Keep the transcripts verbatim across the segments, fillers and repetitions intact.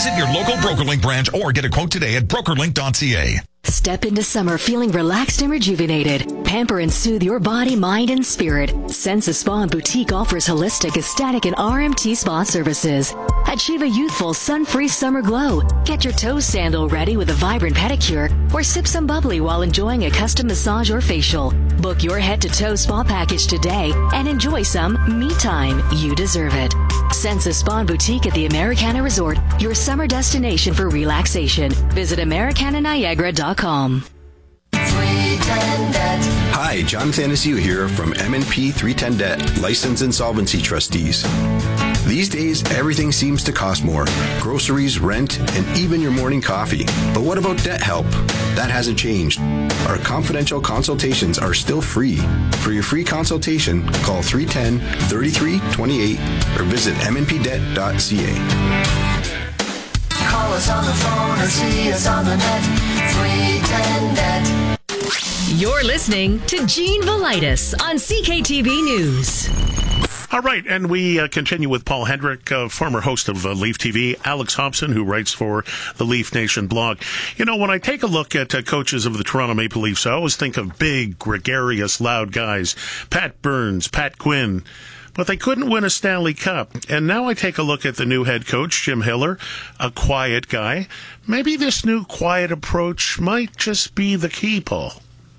Visit your local BrokerLink branch or get a quote today at broker link dot c a. Step into summer feeling relaxed and rejuvenated. Pamper and soothe your body, mind, and spirit. Sensa Spa and Boutique offers holistic, aesthetic, and R M T spa services. Achieve a youthful, sun-free summer glow. Get your toe sandal ready with a vibrant pedicure or sip some bubbly while enjoying a custom massage or facial. Book your head-to-toe spa package today and enjoy some me time. You deserve it. Sensa Spa and Boutique at the Americana Resort, your summer destination for relaxation. Visit americana niagara dot com. Hi, John Thanasiu here from M and P three ten Debt, Licensed Insolvency Trustees. These days, everything seems to cost more. Groceries, rent, and even your morning coffee. But what about debt help? That hasn't changed. Our confidential consultations are still free. For your free consultation, call three one zero, three three two eight or visit m n p debt dot c a. Call us on the phone or see us on the net. three ten debt. You're listening to Gene Velitis on C K T V News. All right, and we uh, continue with Paul Hendrick, uh, former host of uh, Leaf T V, Alex Hobson, who writes for the Leaf Nation blog. You know, when I take a look at uh, coaches of the Toronto Maple Leafs, I always think of big, gregarious, loud guys. Pat Burns, Pat Quinn. But they couldn't win a Stanley Cup. And now I take a look at the new head coach, Jim Hiller, a quiet guy. Maybe this new quiet approach might just be the key, Paul.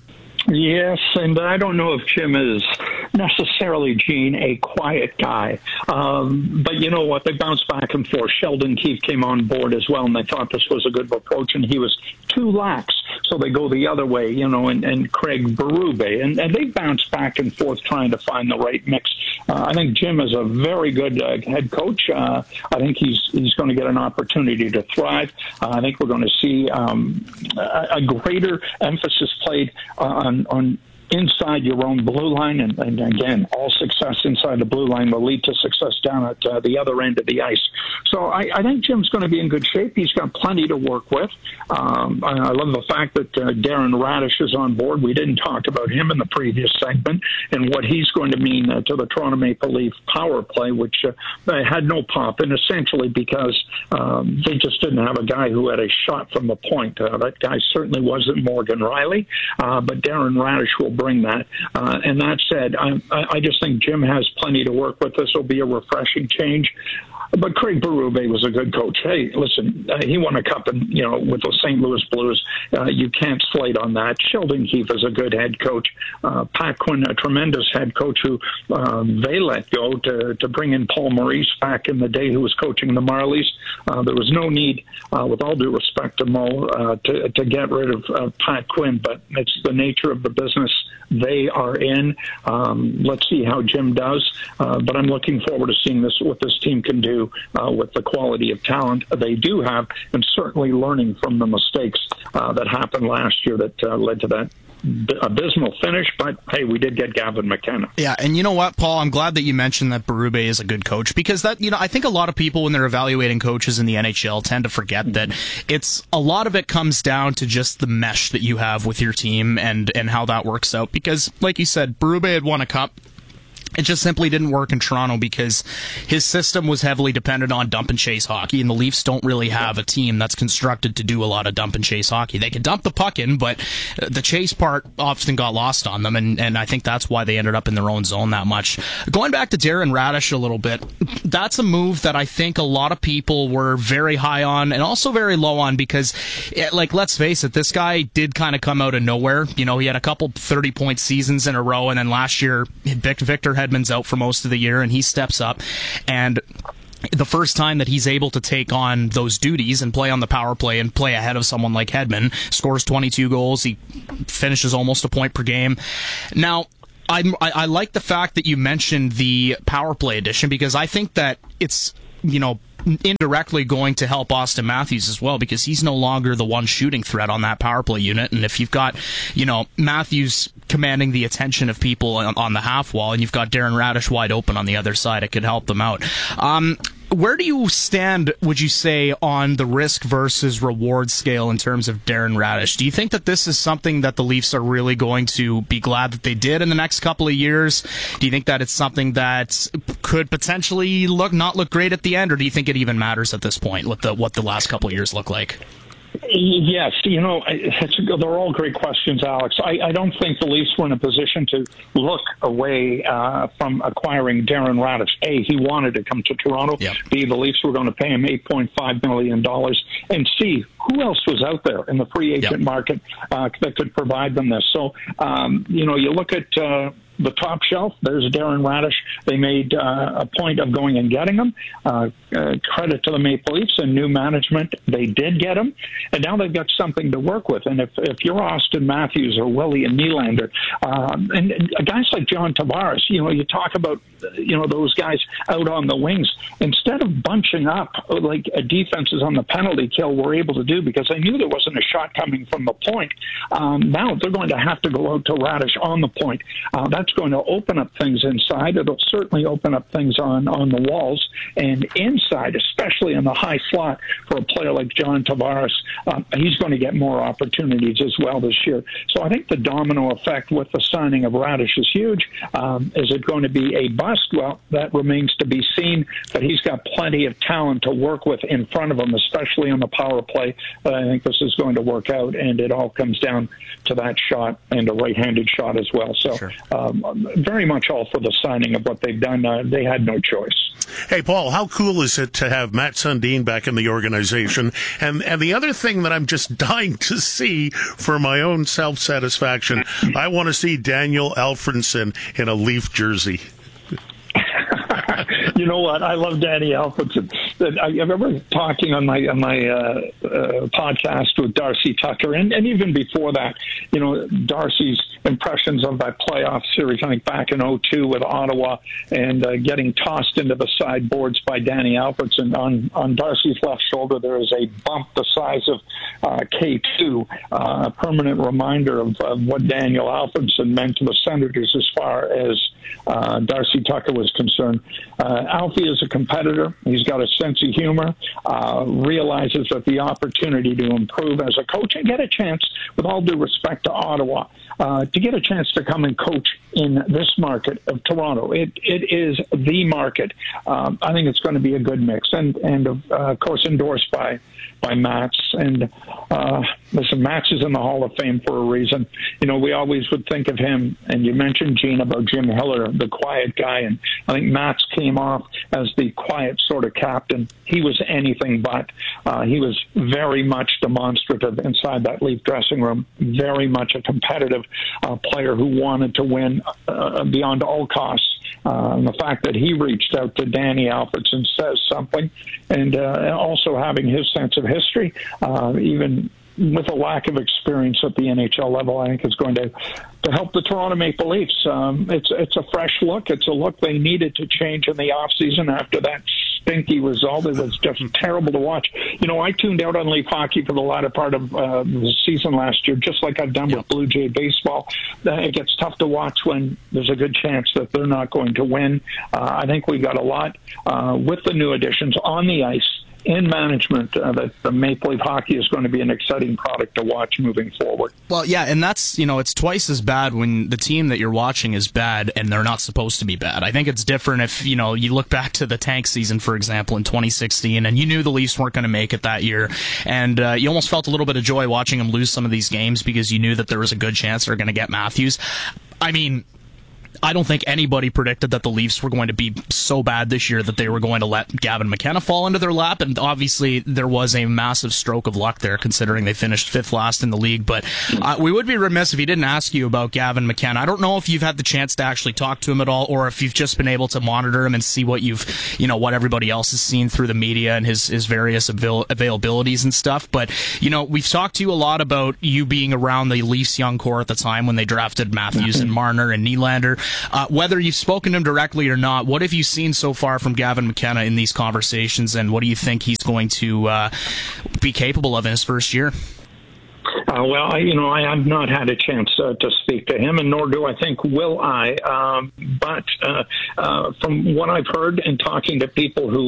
Yes, and I don't know if Jim is necessarily, Gene, a quiet guy. Um, but you know what? They bounced back and forth. Sheldon Keefe came on board as well, and they thought this was a good approach, and he was too lax. So they go the other way, you know, and, and Craig Berube. And, and they bounced back and forth trying to find the right mix. Uh, I think Jim is a very good uh, head coach. Uh, I think he's he's going to get an opportunity to thrive. Uh, I think we're going to see um, a, a greater emphasis played on on inside your own blue line, and, and again, all success inside the blue line will lead to success down at uh, the other end of the ice. So I, I think Jim's going to be in good shape. He's got plenty to work with. Um, I, I love the fact that uh, Darren Radish is on board. We didn't talk about him in the previous segment and what he's going to mean uh, to the Toronto Maple Leaf power play, which uh, had no pop, and essentially because um, they just didn't have a guy who had a shot from the point. Uh, that guy certainly wasn't Morgan Riley, uh, but Darren Radish will bring that. Uh, and that said, I, I just think Jim has plenty to work with. This will be a refreshing change. But Craig Berube was a good coach. Hey, listen, uh, he won a cup, and you know, with the Saint Louis Blues. Uh, you can't slate on that. Sheldon Keefe is a good head coach. Uh, Pat Quinn, a tremendous head coach who uh, they let go to, to bring in Paul Maurice back in the day, who was coaching the Marlies. Uh, there was no need, uh, with all due respect to Mo, uh, to, to get rid of uh, Pat Quinn, but it's the nature of the business they are in. Um, let's see how Jim does. Uh, but I'm looking forward to seeing this, what this team can do Uh, with the quality of talent they do have, and certainly learning from the mistakes uh, that happened last year that uh, led to that abysmal finish. But hey, we did get Gavin McKenna. Yeah, and you know what, Paul, I'm glad that you mentioned that Berube is a good coach, because that, you know, I think a lot of people when they're evaluating coaches in the N H L tend to forget that it's a lot of it comes down to just the mesh that you have with your team and and how that works out, because like you said, Berube had won a cup. It just simply didn't work in Toronto because his system was heavily dependent on dump and chase hockey, and the Leafs don't really have a team that's constructed to do a lot of dump and chase hockey. They can dump the puck in, but the chase part often got lost on them, and, and I think that's why they ended up in their own zone that much. Going back to Darren Radish a little bit, that's a move that I think a lot of people were very high on and also very low on, because, it, like, let's face it, this guy did kind of come out of nowhere. You know, he had a couple thirty-point seasons in a row, and then last year, Victor Hedman's out for most of the year, and he steps up, and the first time that he's able to take on those duties and play on the power play and play ahead of someone like Hedman, scores twenty-two goals, he finishes almost a point per game. Now, I'm, I, I like the fact that you mentioned the power play edition, because I think that it's, you know, indirectly going to help Austin Matthews as well, because he's no longer the one shooting threat on that power play unit. And if you've got, you know, Matthews commanding the attention of people on, on the half wall, and you've got Darren Radish wide open on the other side, it could help them out. Um, Where do you stand, would you say, on the risk versus reward scale in terms of Darren Radish? Do you think that this is something that the Leafs are really going to be glad that they did in the next couple of years? Do you think that it's something that could potentially look not look great at the end, or do you think it even matters at this point what the what the last couple of years look like? Yes, you know, it's, they're all great questions, Alex. I, I don't think the Leafs were in a position to look away uh, from acquiring Darren Radish. A, he wanted to come to Toronto. Yep. B, the Leafs were going to pay him eight point five million dollars. And C, who else was out there in the free agent yep. market uh, that could provide them this? So, um, you know, you look at uh, the top shelf, there's Darren Radish. They made uh, a point of going and getting him. Uh, uh, credit to the Maple Leafs and new management. They did get him, and now they've got something to work with. And if, if you're Austin Matthews or Willie and Nylander, um, and, and guys like John Tavares, you know, you talk about, you know, those guys out on the wings. Instead of bunching up like a defenses on the penalty kill were able to do because they knew there wasn't a shot coming from the point, um, now they're going to have to go out to Radish on the point. Uh, that's going to open up things inside. It'll certainly open up things on, on the walls and inside, especially in the high slot for a player like John Tavares. Um, he's going to get more opportunities as well this year. So I think the domino effect with the signing of Radish is huge. Um, is it going to be a bust? Well, that remains to be seen, but he's got plenty of talent to work with in front of him, especially on the power play. Uh, I think this is going to work out, and it all comes down to that shot and a right-handed shot as well. So sure. um, very much all for the signing of what they've done. Uh, they had no choice. Hey, Paul, how cool is it to have Matt Sundin back in the organization? And and the other thing that I'm just dying to see for my own self-satisfaction, I want to see Daniel Alfredsson in a Leaf jersey. You know what? I love Danny Alfredsson. I remember talking on my on my uh, uh, podcast with Darcy Tucker, and, and even before that, you know, Darcy's impressions of that playoff series, I think back in oh two with Ottawa, and uh, getting tossed into the sideboards by Danny Alfredsson. On, on Darcy's left shoulder, there is a bump the size of uh, K two, uh, a permanent reminder of, of what Daniel Alfredsson meant to the Senators as far as uh, Darcy Tucker was concerned. Uh, Alfie is a competitor. He's got a sense of humor, uh, realizes that the opportunity to improve as a coach and get a chance, with all due respect to Ottawa, uh, to get a chance to come and coach in this market of Toronto. It It is the market. Um, I think it's going to be a good mix, and, and uh, of course, endorsed by by Mats. And uh, listen, Mats is in the Hall of Fame for a reason. You know, we always would think of him, and you mentioned, Gene, about Jim Hiller, the quiet guy, and I think Mats came off as the quiet sort of captain. He was anything but. Uh, he was very much demonstrative inside that Leaf dressing room, very much a competitive uh, player who wanted to win uh, beyond all costs. Uh, and the fact that he reached out to Danny Alfredsson says something. And uh, also having his sense of history, uh, even with a lack of experience at the N H L level, I think is going to, to help the Toronto Maple Leafs. Um, it's it's a fresh look. It's a look they needed to change in the offseason after that stinky result. It was just terrible to watch. You know, I tuned out on Leaf hockey for the latter part of uh, the season last year, just like I've done with Blue Jay baseball. Uh, it gets tough to watch when there's a good chance that they're not going to win. Uh, I think we got a lot uh, with the new additions on the ice, in management, uh, that the Maple Leaf hockey is going to be an exciting product to watch moving forward. Well, yeah, and that's, you know, it's twice as bad when the team that you're watching is bad and they're not supposed to be bad. I think it's different if, you know, you look back to the tank season, for example, in twenty sixteen, and you knew the Leafs weren't going to make it that year, and uh, you almost felt a little bit of joy watching them lose some of these games because you knew that there was a good chance they were going to get Matthews. I mean, I don't think anybody predicted that the Leafs were going to be so bad this year that they were going to let Gavin McKenna fall into their lap, and obviously there was a massive stroke of luck there considering they finished fifth last in the league. But uh, we would be remiss if he didn't ask you about Gavin McKenna. I don't know if you've had the chance to actually talk to him at all, or if you've just been able to monitor him and see what you've, you know, what everybody else has seen through the media and his, his various avail- availabilities and stuff. But, you know, we've talked to you a lot about you being around the Leafs young core at the time when they drafted Matthews and Marner and Nylander. Uh, whether you've spoken to him directly or not, what have you seen so far from Gavin McKenna in these conversations, and what do you think he's going to uh, be capable of in his first year? Uh, well, I, you know, I have not had a chance uh, to speak to him, and nor do I think will I. Um, but uh, uh, from what I've heard and talking to people who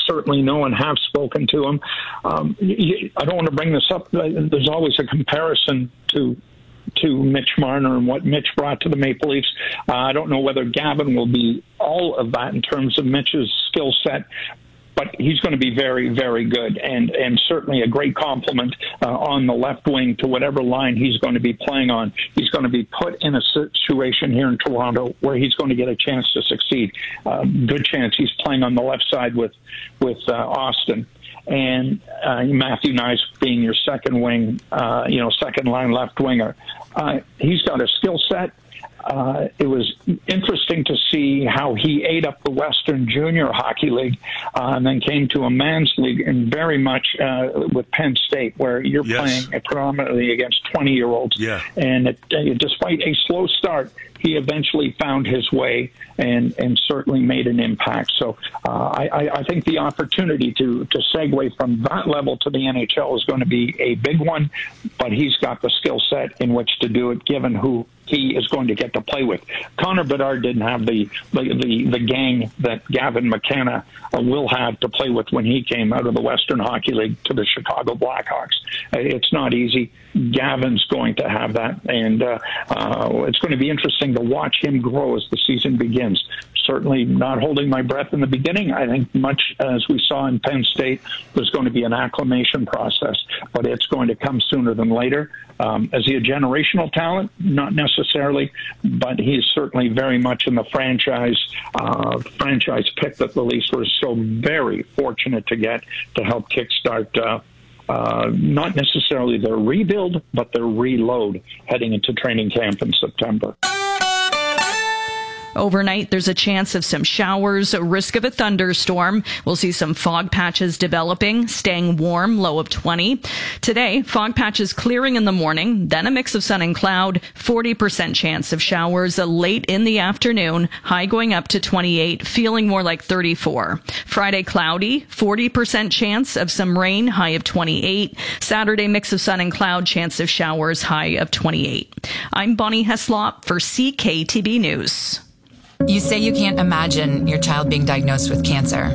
certainly know and have spoken to him. Um, I don't want to bring this up. There's always a comparison to to Mitch Marner and what Mitch brought to the Maple Leafs. Uh, I don't know whether Gavin will be all of that in terms of Mitch's skill set, but he's going to be very, very good, and, and certainly a great compliment uh, on the left wing to whatever line he's going to be playing on. He's going to be put in a situation here in Toronto where he's going to get a chance to succeed. Uh, good chance he's playing on the left side with, with uh, Austin. And uh, Matthew Knies being your second wing, uh, you know, second line left winger. Uh, he's got a skill set. Uh, it was interesting to see how he ate up the Western Junior Hockey League uh, and then came to a man's league, and very much uh, with Penn State, where you're yes. playing predominantly against twenty-year-olds. Yeah. And it, uh, despite a slow start, he eventually found his way and, and certainly made an impact. So uh, I, I think the opportunity to, to segue from that level to the N H L is going to be a big one, but he's got the skill set in which to do it, given who he is going to get to play with. Connor Bedard didn't have the the, the, the gang that Gavin McKenna uh, will have to play with when he came out of the Western Hockey League to the Chicago Blackhawks. Uh, it's not easy. Gavin's going to have that, and uh, uh, it's going to be interesting to watch him grow as the season begins. Certainly not holding my breath in the beginning. I think much as we saw in Penn State, there's going to be an acclimation process, but it's going to come sooner than later. Um, is he a generational talent? Not necessarily, but he's certainly very much in the franchise uh, franchise pick that the Leafs were so very fortunate to get to help kickstart uh, uh, not necessarily their rebuild, but their reload heading into training camp in September. Overnight, there's a chance of some showers, a risk of a thunderstorm. We'll see some fog patches developing, staying warm, low of twenty. Today, fog patches clearing in the morning, then a mix of sun and cloud, forty percent chance of showers late in the afternoon, high going up to twenty-eight, feeling more like thirty-four. Friday, cloudy, forty percent chance of some rain, high of twenty-eight. Saturday, mix of sun and cloud, chance of showers, high of twenty-eight. I'm Bonnie Heslop for C K T B News. You say you can't imagine your child being diagnosed with cancer,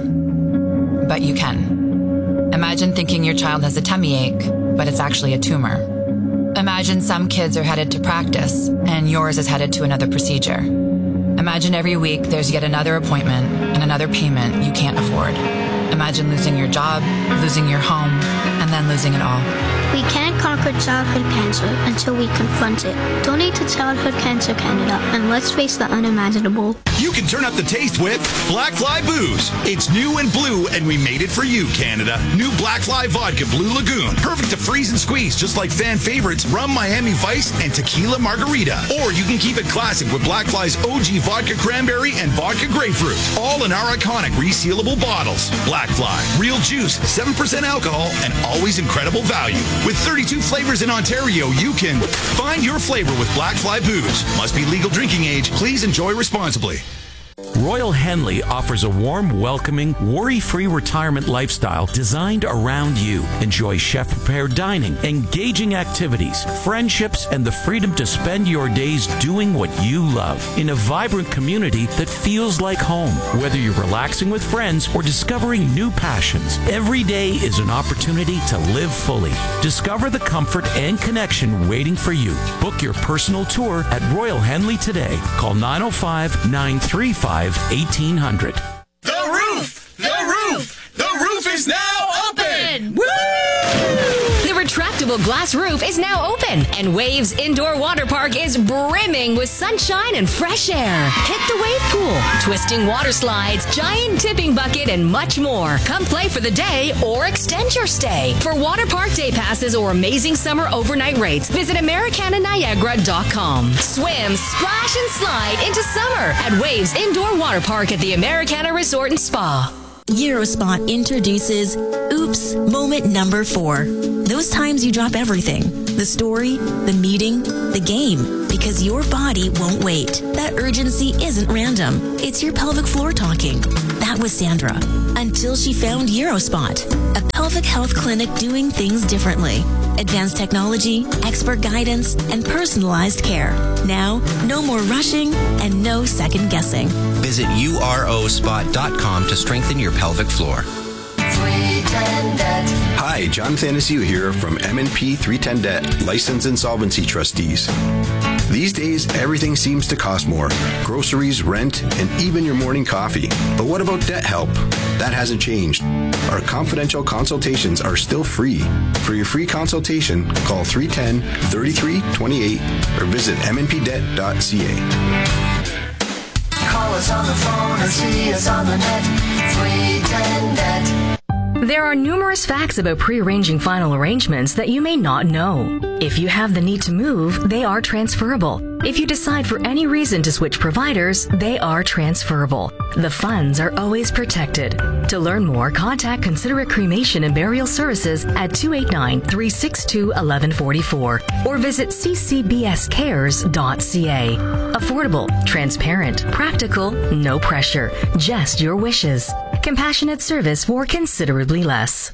but you can. Imagine thinking your child has a tummy ache, but it's actually a tumor. Imagine some kids are headed to practice, and yours is headed to another procedure. Imagine every week there's yet another appointment and another payment you can't afford. Imagine losing your job, losing your home, and then losing it all. We can't conquer childhood cancer until we confront it. Donate to Childhood Cancer Canada, and let's face the unimaginable. You can turn up the taste with Black Fly Booze. It's new and blue, and we made it for you, Canada. New Black Fly Vodka Blue Lagoon. Perfect to freeze and squeeze, just like fan favorites Rum Miami Vice and Tequila Margarita. Or you can keep it classic with Black Fly's O G Vodka Cranberry and Vodka Grapefruit. All in our iconic resealable bottles. Black Fly. Real juice, seven percent alcohol, and always incredible value. With thirty-two flavors in Ontario, you can find your flavor with Black Fly Booze. Must be legal drinking age. Please enjoy responsibly. Royal Henley offers a warm, welcoming, worry-free retirement lifestyle designed around you. Enjoy chef-prepared dining, engaging activities, friendships, and the freedom to spend your days doing what you love in a vibrant community that feels like home. Whether you're relaxing with friends or discovering new passions, every day is an opportunity to live fully. Discover the comfort and connection waiting for you. Book your personal tour at Royal Henley today. Call nine oh five, nine three five, eighteen hundred. The roof! The roof! The roof is now open! Woo! The retractable glass roof is now open, and Waves Indoor Water Park is brimming with sunshine and fresh air. Hit the wave pool, twisting water slides, giant tipping bucket, and much more. Come play for the day or extend your stay. For water park day passes or amazing summer overnight rates, visit Americana Niagara dot com. Swim, splash, and slide into summer at Waves Indoor Water Park at the Americana Resort and Spa. Eurospot introduces Oops Moment Number Four. Those times you drop everything. The story, the meeting, the game. Because your body won't wait. That urgency isn't random. It's your pelvic floor talking. That was Sandra. Until she found Eurospot, a pelvic health clinic doing things differently. Advanced technology, expert guidance, and personalized care. Now, no more rushing and no second guessing. Visit U R O spot dot com to strengthen your pelvic floor. Hi, John Thanasiu here from M and P three ten Debt, License Insolvency Trustees. These days, everything seems to cost more. Groceries, rent, and even your morning coffee. But what about debt help? That hasn't changed. Our confidential consultations are still free. For your free consultation, call three one zero, three three two eight or visit m n p debt dot c a. Call us on the phone or see us on the net. three ten debt. There are numerous facts about pre-arranging final arrangements that you may not know. If you have the need to move, they are transferable. If you decide for any reason to switch providers, they are transferable. The funds are always protected. To learn more, contact Considerate Cremation and Burial Services at two eight nine, three six two, one one four four or visit c c b s cares dot c a. Affordable, transparent, practical, no pressure, just your wishes. Compassionate service for considerably less.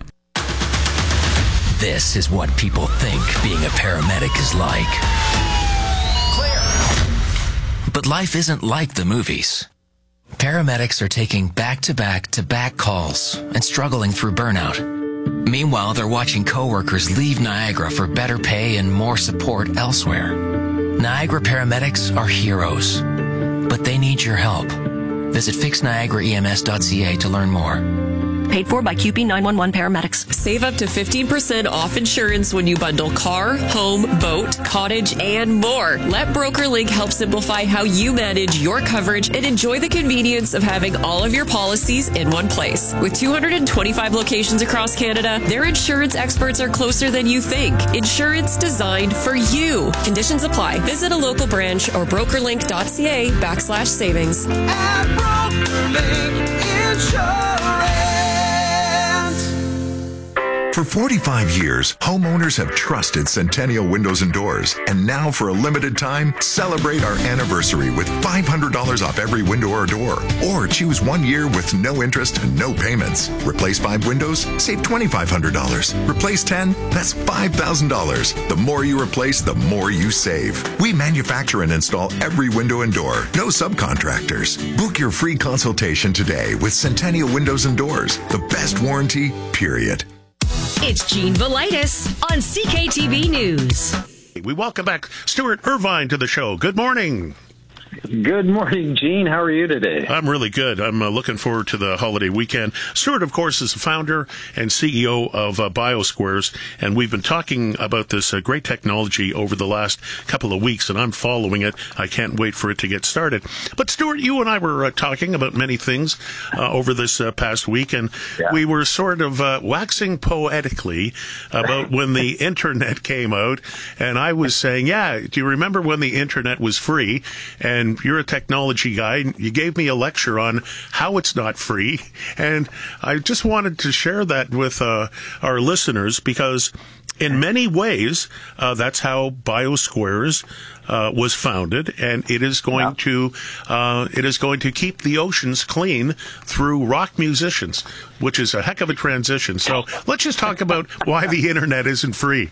This is what people think being a paramedic is like. Clear. But life isn't like the movies. Paramedics are taking back-to-back-to-back calls and struggling through burnout. Meanwhile, they're watching coworkers leave Niagara for better pay and more support elsewhere. Niagara paramedics are heroes, but they need your help. Visit fix niagara e m s dot c a to learn more. Paid for by Q P nine one one Paramedics. Save up to fifteen percent off insurance when you bundle car, home, boat, cottage, and more. Let BrokerLink help simplify how you manage your coverage and enjoy the convenience of having all of your policies in one place. With two hundred twenty-five locations across Canada, their insurance experts are closer than you think. Insurance designed for you. Conditions apply. Visit a local branch or brokerlink.ca backslash savings. At BrokerLink Insurance. For forty-five years, homeowners have trusted Centennial Windows and Doors. And now for a limited time, celebrate our anniversary with five hundred dollars off every window or door. Or choose one year with no interest and no payments. Replace five windows, save two thousand five hundred dollars. Replace ten, that's five thousand dollars. The more you replace, the more you save. We manufacture and install every window and door. No subcontractors. Book your free consultation today with Centennial Windows and Doors. The best warranty, period. It's Gene Velitis on C K T V News. We welcome back Stuart Irvine to the show. Good morning. Good morning, Gene. How are you today? I'm really good. I'm uh, looking forward to the holiday weekend. Stuart, of course, is the founder and C E O of uh, BioSquares, and we've been talking about this uh, great technology over the last couple of weeks, and I'm following it. I can't wait for it to get started. But, Stuart, you and I were uh, talking about many things uh, over this uh, past week, and yeah. we were sort of uh, waxing poetically about when the Internet came out, and I was saying, yeah, do you remember when the Internet was free? And you're a technology guy. You gave me a lecture on how it's not free. And I just wanted to share that with uh, our listeners because in many ways, uh, that's how BioSquares uh, was founded, and it is going yeah. to uh, it is going to keep the oceans clean through rock musicians, which is a heck of a transition. So let's just talk about why the Internet isn't free.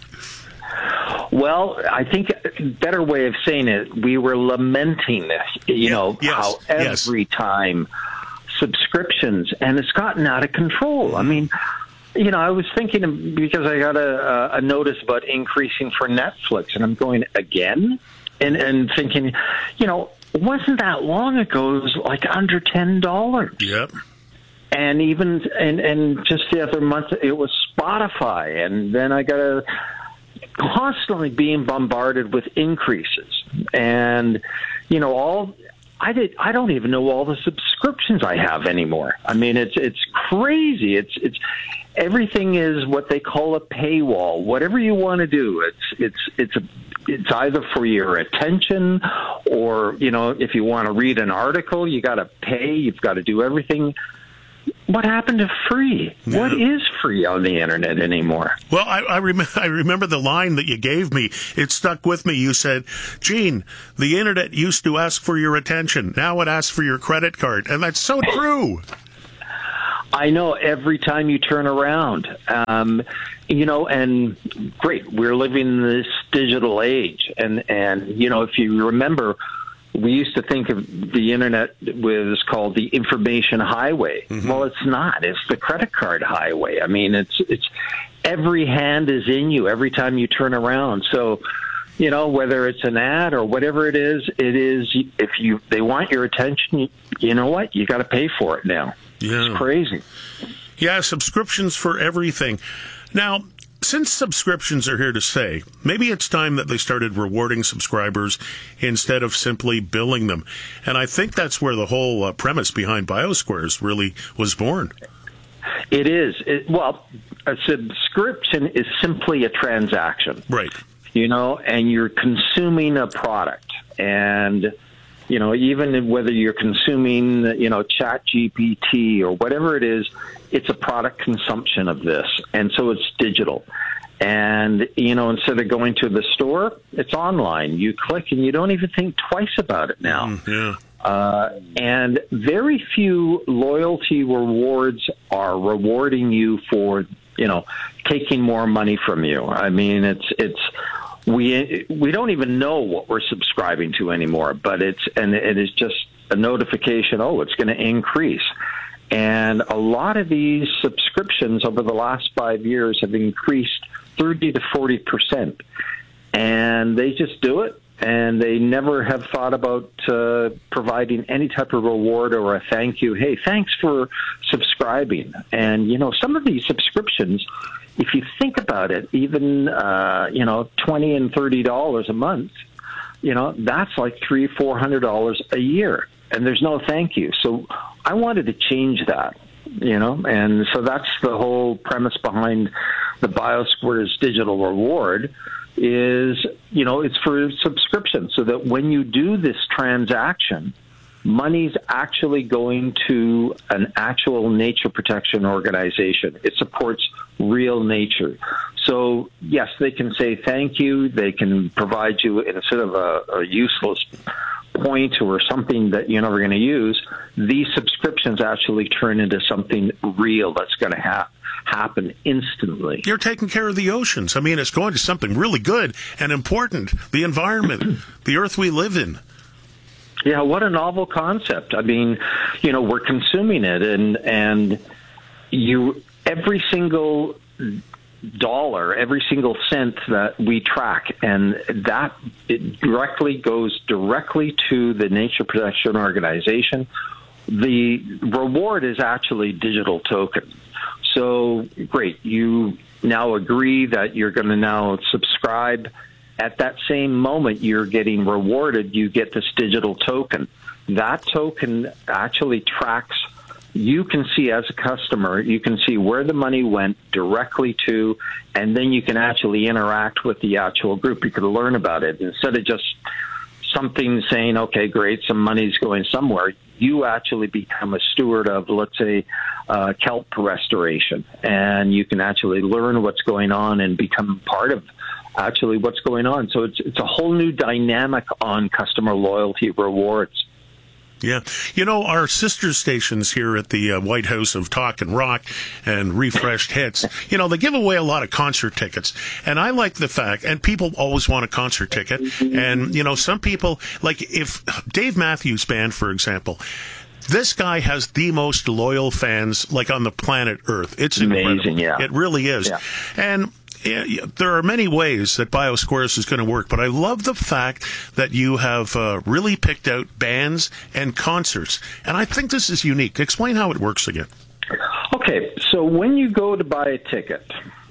Well, I think a better way of saying it, we were lamenting this, you yeah, know, yes, how every yes. time subscriptions, and it's gotten out of control. I mean, you know, I was thinking because I got a, a notice about increasing for Netflix, and I'm going, again? And, and thinking, you know, wasn't that long ago, it was like under ten dollars. Yep. And even, and, and just the other month, it was Spotify, and then I got a... constantly being bombarded with increases, and you know, all I did. I don't even know all the subscriptions I have anymore. I mean, it's it's crazy. It's it's everything is what they call a paywall. Whatever you want to do, it's it's it's a it's either for your attention, or you know, if you want to read an article, you got to pay. You've got to do everything. What happened to free? Yeah. What is free on the Internet anymore? Well, I, I, rem- I remember the line that you gave me. It stuck with me. You said, Gene, the Internet used to ask for your attention. Now it asks for your credit card. And that's so true. I know, every time you turn around. Um, you know, and great, we're living in this digital age. And, and, you know, if you remember we used to think of the internet was called the information highway. Mm-hmm. Well, it's not. It's the credit card highway. I mean, it's it's every hand is in you every time you turn around. So, you know, whether it's an ad or whatever it is, it is, if you they want your attention, you, you know what? You got to pay for it now. Yeah. It's crazy. Yeah, subscriptions for everything. Now, since subscriptions are here to stay, maybe it's time that they started rewarding subscribers instead of simply billing them. And I think that's where the whole uh, premise behind BioSquares really was born. It is. It, well, a subscription is simply a transaction. Right. You know, and you're consuming a product. And, you know, even whether you're consuming, you know, Chat G P T or whatever it is, it's a product consumption of this. And so it's digital. And, you know, instead of going to the store, it's online. You click and you don't even think twice about it now. Mm, yeah. Uh, and very few loyalty rewards are rewarding you for, you know, taking more money from you. I mean, it's, it's, we, we don't even know what we're subscribing to anymore, but it's, and it is just a notification. Oh, it's going to increase. And a lot of these subscriptions over the last five years have increased thirty to forty percent. And they just do it. And they never have thought about uh, providing any type of reward or a thank you. Hey, thanks for subscribing. And, you know, some of these subscriptions, if you think about it, even, uh, you know, twenty and thirty dollars a month, you know, that's like three, four hundred dollars a year. And there's no thank you. So I wanted to change that, you know, and so that's the whole premise behind the BioSquares digital reward is, you know, it's for subscription so that when you do this transaction, money's actually going to an actual nature protection organization. It supports real nature. So, yes, they can say thank you. They can provide you instead of a, a useless point or something that you're never going to use. These subscriptions actually turn into something real that's going to ha- happen instantly. You're taking care of the oceans. I mean, it's going to something really good and important, the environment, the earth we live in. Yeah, what a novel concept. I mean, you know, we're consuming it, and and you every single dollar, every single cent that we track, and that it directly goes directly to the Nature Protection Organization. The reward is actually digital token. So, great, you now agree that you're going to now subscribe. At that same moment you're getting rewarded, you get this digital token. That token actually tracks, you can see as a customer, you can see where the money went directly to, and then you can actually interact with the actual group. You can learn about it. Instead of just something saying, okay, great, some money's going somewhere, you actually become a steward of, let's say, uh, kelp restoration. And you can actually learn what's going on and become part of actually what's going on. So it's it's a whole new dynamic on customer loyalty rewards. Yeah. You know, our sister stations here at the uh, White House of Talk and Rock and Refreshed Hits, you know, they give away a lot of concert tickets. And I like the fact, and people always want a concert ticket. And, you know, some people, like if Dave Matthews Band, for example, this guy has the most loyal fans, like on the planet Earth. It's amazing, incredible. yeah. It really is. Yeah. And yeah, there are many ways that BioSquares is going to work, but I love the fact that you have uh, really picked out bands and concerts, and I think this is unique. Explain how it works again. Okay, so when you go to buy a ticket,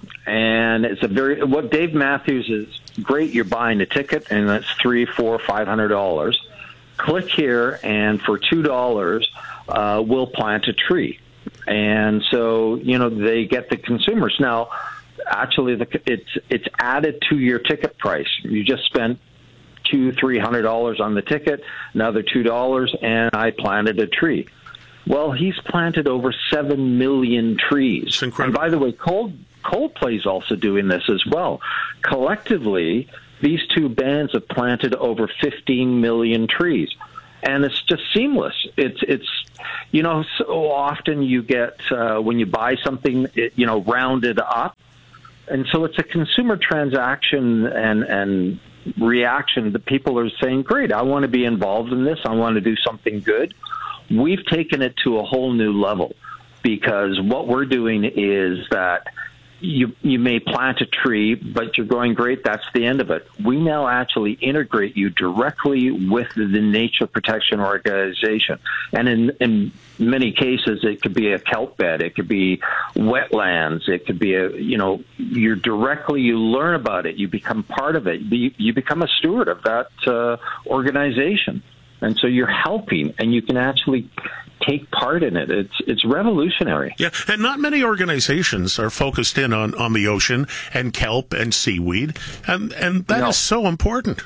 and it's a very what Dave Matthews is great. You're buying a ticket, and that's three, four, five hundred dollars. Click here, and for two dollars, uh, we'll plant a tree. And so you know they get the consumers now. Actually, the, it's it's added to your ticket price. You just spent two, three hundred dollars on the ticket, another two dollars, and I planted a tree. Well, he's planted over seven million trees. And by the way, Cold Coldplay's also doing this as well. Collectively, these two bands have planted over fifteen million trees. And it's just seamless. It's, it's, you know, so often you get, uh, when you buy something, it, you know, rounded up. And so it's a consumer transaction, and, and reaction that people are saying, great, I want to be involved in this. I want to do something good. We've taken it to a whole new level, because what we're doing is that you you may plant a tree, but you're going, great, that's the end of it. We now actually integrate you directly with the Nature Protection Organization. And in, in many cases, it could be a kelp bed, it could be wetlands, it could be a, you know, you're directly, you learn about it, you become part of it, you, you become a steward of that uh, organization. And so you're helping, and you can actually take part in it. It's it's revolutionary. Yeah, and not many organizations are focused in on, on the ocean and kelp and seaweed, and, and that No. is so important.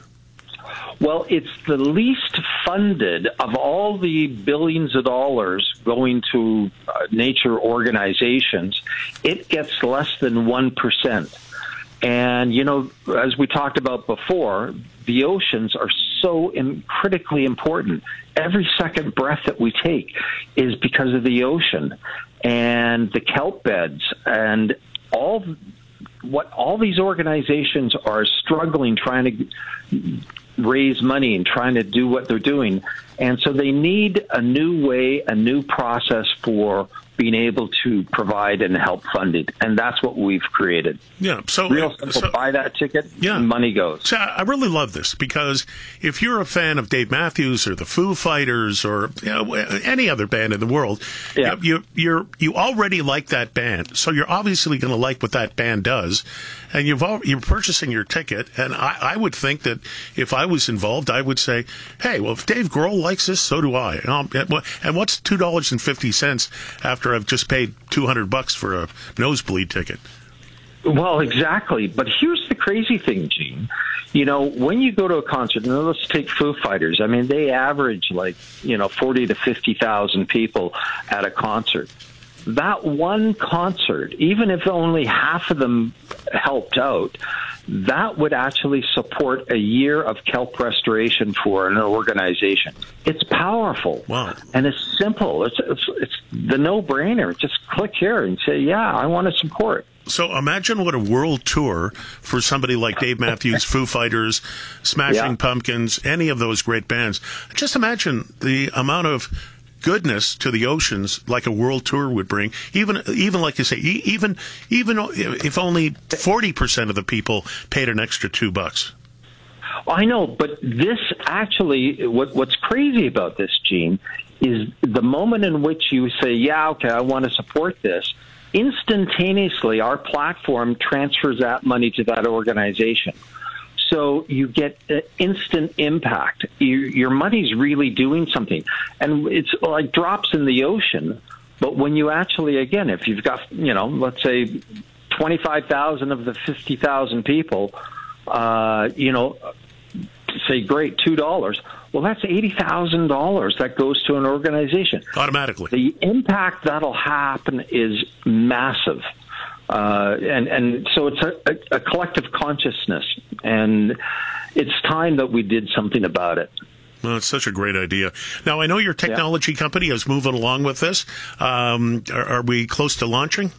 Well, it's the least funded of all the billions of dollars going to uh, nature organizations. It gets less than one percent. And, you know, as we talked about before, the oceans are so in, critically important. Every second breath that we take is because of the ocean and the kelp beds and all what all these organizations are struggling trying to raise money and trying to do what they're doing. And so they need a new way, a new process for being able to provide and help fund it. And that's what we've created. Yeah, so real simple, so, buy that ticket, yeah. and money goes. So I really love this, because if you're a fan of Dave Matthews or the Foo Fighters or you know, any other band in the world, yeah. you you're you already like that band, so you're obviously going to like what that band does, and you've all, you're purchasing your ticket. And I, I would think that if I was involved, I would say, hey, well, if Dave Grohl likes this, so do I. And, I'll, and what's two dollars and fifty cents after I've just paid two hundred bucks for a nosebleed ticket? Well, exactly. But here's the crazy thing, Gene. You know, when you go to a concert, and let's take Foo Fighters. I mean, they average like, you know, forty to fifty thousand people at a concert. That one concert, even if only half of them helped out, that would actually support a year of kelp restoration for an organization. It's powerful. Wow. And it's simple. It's, it's, it's the no-brainer. Just click here and say, yeah, I want to support. So imagine what a world tour for somebody like Dave Matthews, Foo Fighters, Smashing Yeah. Pumpkins, any of those great bands. Just imagine the amount of goodness to the oceans like a world tour would bring. Even, even like you say, e- even, even if only forty percent of the people paid an extra two bucks. I know, but this actually, what, what's crazy about this, Gene, is the moment in which you say, yeah, okay, I want to support this, instantaneously our platform transfers that money to that organization. So you get uh, instant impact. You, your money's really doing something. And it's like drops in the ocean. But when you actually, again, if you've got, you know, let's say twenty-five thousand of the fifty thousand people, uh, you know, say, great, two dollars. Well, that's eighty thousand dollars that goes to an organization. Automatically. The impact that'll happen is massive. Uh, and, and so it's a, a, a collective consciousness, and it's time that we did something about it. Well, it's such a great idea. Now, I know your technology yeah. company is moving along with this. Um, are, are we close to launching?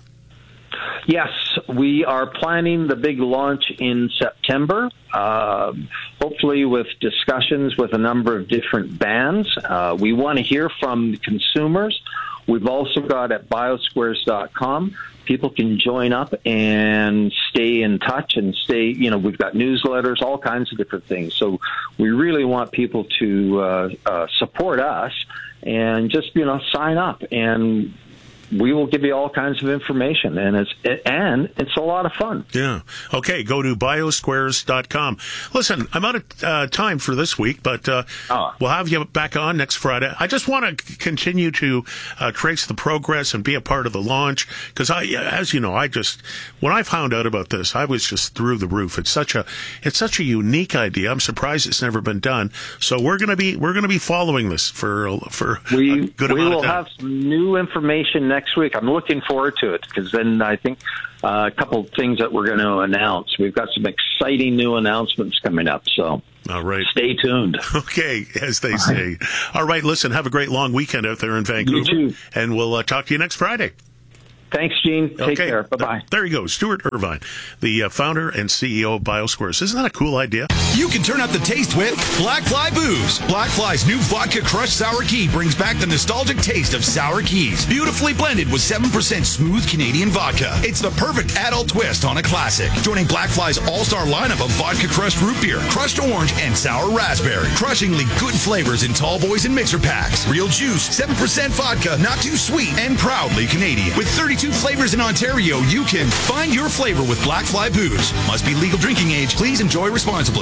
Yes, we are planning the big launch in September, uh, hopefully with discussions with a number of different bands. Uh, we want to hear from consumers. We've also got at biosquares dot com. People can join up and stay in touch and stay, you know, we've got newsletters, all kinds of different things. So we really want people to uh, uh, support us and just, you know, sign up, and we will give you all kinds of information, and it's and it's a lot of fun. Yeah. Okay, go to biosquares dot com. Listen, I'm out of uh, time for this week, but uh, oh. we'll have you back on next Friday. I just want to c- continue to uh, trace the progress and be a part of the launch, because I, as you know, I just when I found out about this, I was just through the roof. It's such a it's such a unique idea. I'm surprised it's never been done. So we're gonna be we're gonna be following this for for we a good we amount will of time. have some new information next week. I'm looking forward to it, because then I think uh, a couple of things that we're going to announce. We've got some exciting new announcements coming up, so all right, stay tuned. Okay, as they say. All right, listen, have a great long weekend out there in Vancouver. You too. And we'll uh, talk to you next Friday. Thanks, Gene. Take okay. care. Bye-bye. There you go. Stuart Irvine, the uh, founder and C E O of BioSquares. Isn't that a cool idea? You can turn up the taste with Black Fly Booze. Black Fly's new vodka crushed sour key brings back the nostalgic taste of sour keys. Beautifully blended with seven percent smooth Canadian vodka. It's the perfect adult twist on a classic. Joining Black Fly's all-star lineup of vodka crushed root beer, crushed orange, and sour raspberry. Crushingly good flavors in tall boys and mixer packs. Real juice, seven percent vodka, not too sweet, and proudly Canadian. With thirty-two flavors in Ontario, you can find your flavor with Black Fly Booze. Must be legal drinking age. Please enjoy responsibly.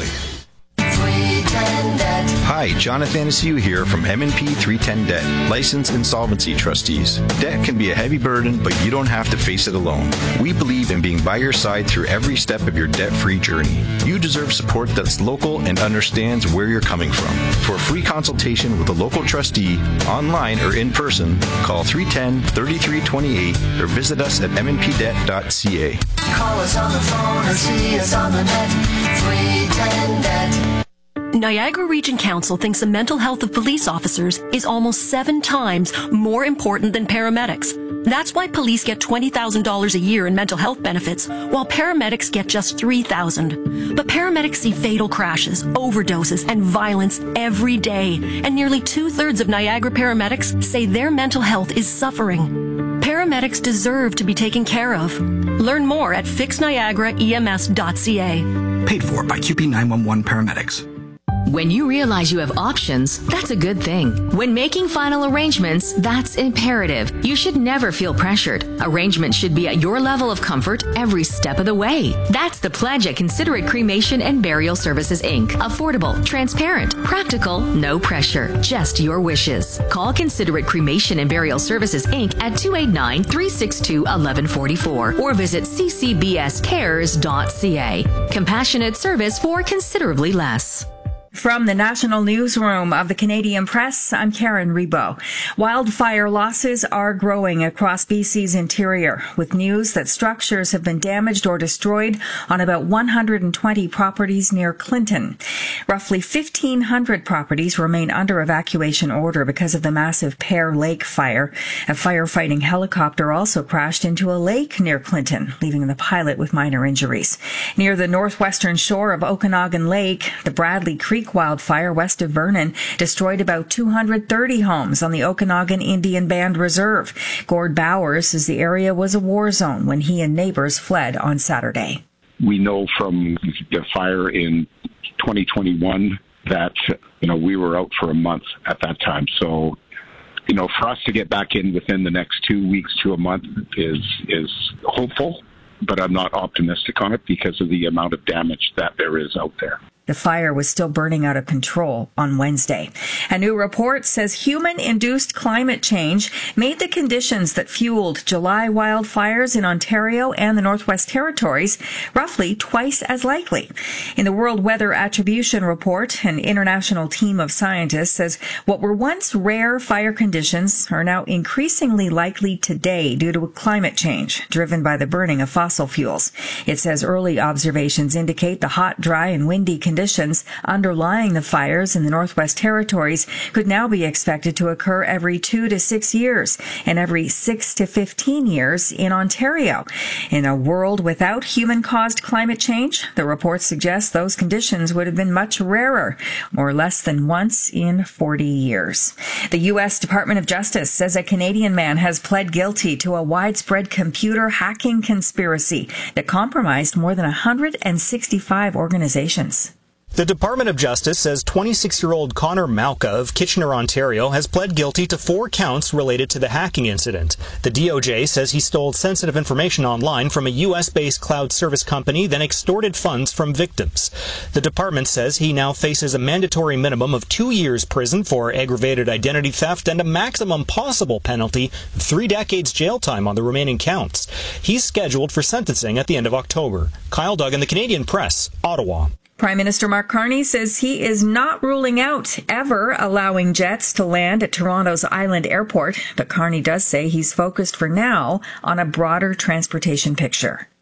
Hi, Jonathan Anaciu here from M and P three ten Debt, Licensed Insolvency Trustees. Debt can be a heavy burden, but you don't have to face it alone. We believe in being by your side through every step of your debt-free journey. You deserve support that's local and understands where you're coming from. For a free consultation with a local trustee, online or in person, call three one zero, three three two eight or visit us at m n p debt dot c a. Call us on the phone or see us on the net. three ten debt. Niagara Region Council thinks the mental health of police officers is almost seven times more important than paramedics. That's why police get twenty thousand dollars a year in mental health benefits, while paramedics get just three thousand dollars. But paramedics see fatal crashes, overdoses, and violence every day, and nearly two-thirds of Niagara paramedics say their mental health is suffering. Paramedics deserve to be taken care of. Learn more at fix niagara e m s dot c a. Paid for by Q P nine one one Paramedics. When you realize you have options, that's a good thing. When making final arrangements, that's imperative. You should never feel pressured. Arrangements should be at your level of comfort every step of the way. That's the pledge at Considerate Cremation and Burial Services, Incorporated. Affordable, transparent, practical, no pressure, just your wishes. Call Considerate Cremation and Burial Services, Incorporated at two eight nine, three six two, one one four four or visit c c b s cares dot c a. Compassionate service for considerably less. From the National Newsroom of the Canadian Press, I'm Karen Rebo. Wildfire losses are growing across B C's interior, with news that structures have been damaged or destroyed on about one hundred twenty properties near Clinton. Roughly fifteen hundred properties remain under evacuation order because of the massive Pear Lake fire. A firefighting helicopter also crashed into a lake near Clinton, leaving the pilot with minor injuries. Near the northwestern shore of Okanagan Lake, the Bradley Creek wildfire west of Vernon destroyed about two hundred thirty homes on the Okanagan Indian Band Reserve. Gord Bowers says the area was a war zone when he and neighbors fled on Saturday. We know from the fire in twenty twenty-one that, you know, we were out for a month at that time. So, you know, for us to get back in within the next two weeks to a month is is hopeful, but I'm not optimistic on it because of the amount of damage that there is out there. The fire was still burning out of control on Wednesday. A new report says human-induced climate change made the conditions that fueled July wildfires in Ontario and the Northwest Territories roughly twice as likely. In the World Weather Attribution Report, an international team of scientists says what were once rare fire conditions are now increasingly likely today due to climate change driven by the burning of fossil fuels. It says early observations indicate the hot, dry, and windy conditions Conditions underlying the fires in the Northwest Territories could now be expected to occur every two to six years and every six to fifteen years in Ontario. In a world without human-caused climate change, the report suggests those conditions would have been much rarer, or less than once in forty years. The U S Department of Justice says a Canadian man has pled guilty to a widespread computer hacking conspiracy that compromised more than one hundred sixty-five organizations. The Department of Justice says twenty-six-year-old Connor Malka of Kitchener, Ontario, has pled guilty to four counts related to the hacking incident. The D O J says he stole sensitive information online from a U S-based cloud service company, then extorted funds from victims. The department says he now faces a mandatory minimum of two years prison for aggravated identity theft and a maximum possible penalty of three decades jail time on the remaining counts. He's scheduled for sentencing at the end of October. Kyle Duggan, The Canadian Press, Ottawa. Prime Minister Mark Carney says he is not ruling out ever allowing jets to land at Toronto's Island Airport, but Carney does say he's focused for now on a broader transportation picture.